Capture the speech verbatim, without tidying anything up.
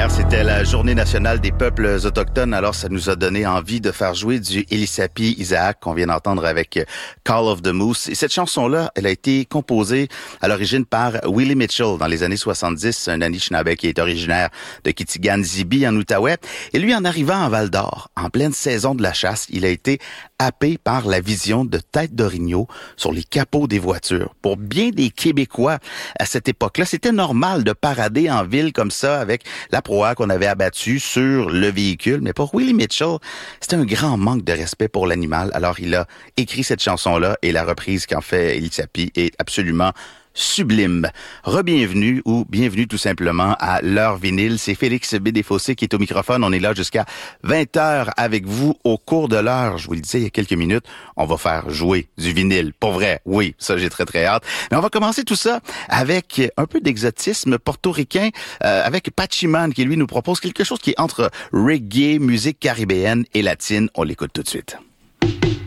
Hier, c'était la Journée nationale des peuples autochtones, alors ça nous a donné envie de faire jouer du Elisapi Isaac qu'on vient d'entendre avec Call of the Moose. Et cette chanson-là, elle a été composée à l'origine par Willie Mitchell dans les années soixante-dix, un Anishinaabe qui est originaire de Kitigan-Zibi en Outaouais. Et lui, en arrivant à Val-d'Or, en pleine saison de la chasse, il a été happé par la vision de têtes d'orignaux sur les capots des voitures. Pour bien des Québécois à cette époque-là, c'était normal de parader en ville comme ça avec la proie qu'on avait abattue sur le véhicule. Mais pour Willie Mitchell, c'était un grand manque de respect pour l'animal. Alors il a écrit cette chanson-là et la reprise qu'en fait Elisapi est absolument sublime. Rebienvenue ou bienvenue tout simplement à l'heure vinyle. C'est Félix B. Desfossés qui est au microphone. On est là jusqu'à vingt heures avec vous. Au cours de l'heure, je vous le disais il y a quelques minutes, on va faire jouer du vinyle. Pour vrai, oui, ça j'ai très très hâte. Mais on va commencer tout ça avec un peu d'exotisme portoricain, euh, avec Pachiman qui lui nous propose quelque chose qui est entre reggae, musique caribéenne et latine. On l'écoute tout de suite.